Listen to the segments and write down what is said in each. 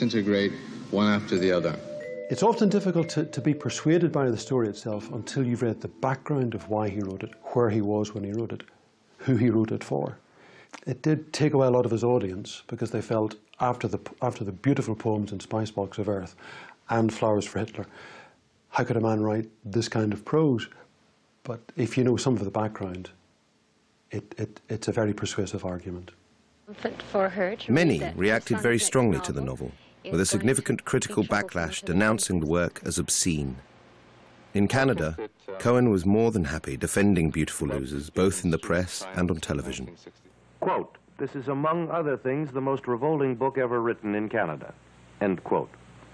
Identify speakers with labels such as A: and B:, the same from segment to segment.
A: disintegrate one after the other.
B: It's often difficult to be persuaded by the story itself until you've read the background of why he wrote it, where he was when he wrote it, who he wrote it for. It did take away a lot of his audience because they felt after the beautiful poems in Spicebox of Earth and Flowers for Hitler, how could a man write this kind of prose? But if you know some of the background, it's a very persuasive argument.
C: Many reacted very strongly to the novel, with a significant critical backlash denouncing the work as obscene. In Canada, Cohen was more than happy defending Beautiful Losers, both in the press and on television.
D: Quote, "This is among other things the most revolting book ever written in Canada." End quote.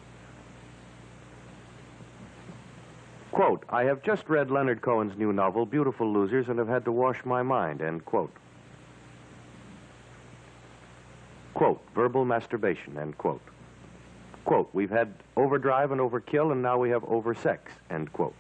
D: Quote, "I have just read Leonard Cohen's new novel, Beautiful Losers, and have had to wash my mind." End quote. Quote, "Verbal masturbation." End quote. Quote, "We've had overdrive and overkill, and now we have oversex." End quote.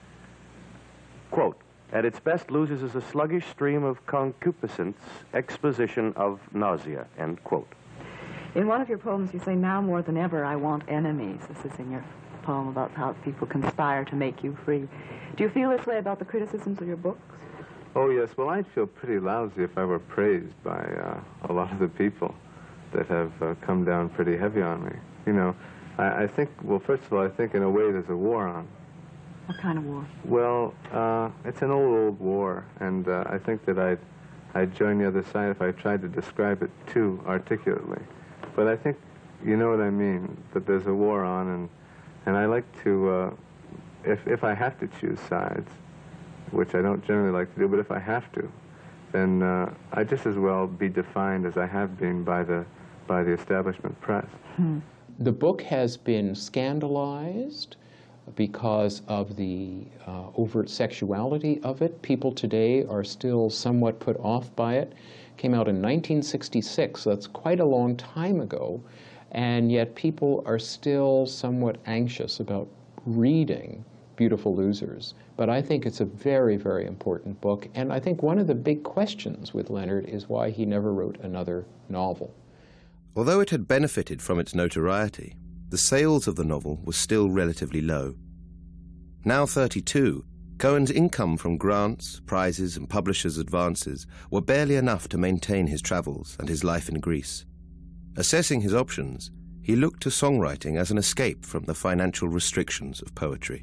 D: Quote, "At its best, Losers is a sluggish stream of concupiscence, exposition of nausea." End quote.
E: In one of your poems, you say, "Now more than ever, I want enemies." This is in your poem about how people conspire to make you free. Do you feel this way about the criticisms of your books?
F: Oh, yes. Well, I'd feel pretty lousy if I were praised by a lot of the people that have come down pretty heavy on me. You know, I think, well, first of all, I think in a way there's a war on.
E: What kind of war?
F: Well, it's an old war, and I think that I'd join the other side if I tried to describe it too articulately. But I think, you know what I mean, that there's a war on, and I like to, if I have to choose sides, which I don't generally like to do, but if I have to, then I'd just as well be defined as I have been by the establishment press.
G: The book has been scandalized because of the overt sexuality of it. People today are still somewhat put off by it. Came out in 1966, so that's quite a long time ago, and yet people are still somewhat anxious about reading Beautiful Losers. But I think it's a very, very important book, and I think one of the big questions with Leonard is why he never wrote another novel.
C: Although it had benefited from its notoriety, the sales of the novel were still relatively low. Now 32, Cohen's income from grants, prizes, and publishers' advances were barely enough to maintain his travels and his life in Greece. Assessing his options, he looked to songwriting as an escape from the financial restrictions of poetry.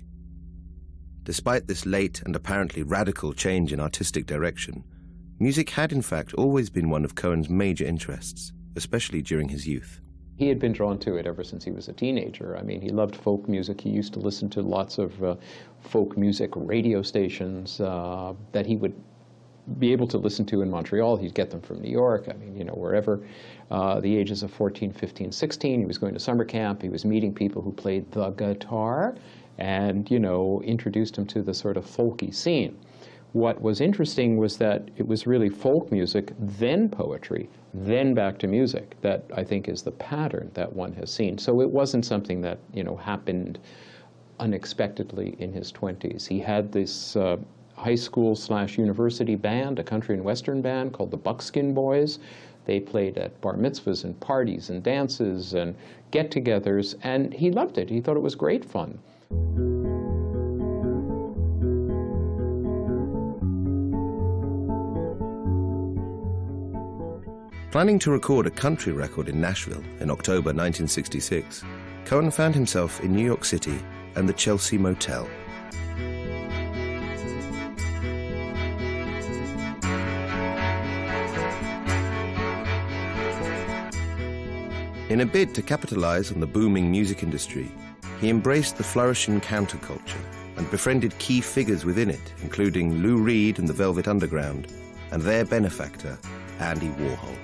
C: Despite this late and apparently radical change in artistic direction, music had in fact always been one of Cohen's major interests, especially during his youth.
G: He had been drawn to it ever since he was a teenager. I mean, he loved folk music. He used to listen to lots of folk music radio stations that he would be able to listen to in Montreal. He'd get them from New York, I mean, you know, wherever. The ages of 14, 15, 16, he was going to summer camp. He was meeting people who played the guitar and, you know, introduced him to the sort of folky scene. What was interesting was that it was really folk music, then poetry, then back to music. That, I think, is the pattern that one has seen. So it wasn't something that, you know, happened unexpectedly in his 20s. He had this high school/university band, a country and western band called the Buckskin Boys. They played at bar mitzvahs and parties and dances and get-togethers, and he loved it. He thought it was great fun.
C: Planning to record a country record in Nashville in October 1966, Cohen found himself in New York City and the Chelsea Motel. In a bid to capitalize on the booming music industry, he embraced the flourishing counterculture and befriended key figures within it, including Lou Reed and the Velvet Underground, and their benefactor, Andy Warhol.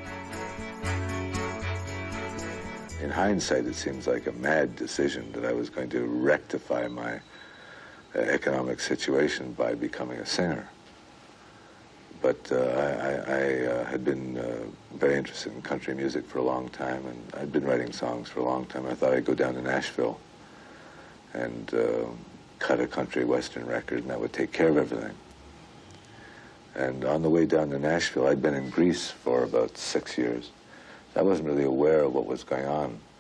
H: In hindsight, it seems like a mad decision that I was going to rectify my economic situation by becoming a singer. But I had been very interested in country music for a long time, and I'd been writing songs for a long time. I thought I'd go down to Nashville and cut a country western record, and that would take care of everything. And on the way down to Nashville, I'd been in Greece for about 6 years. I wasn't really aware of what was going on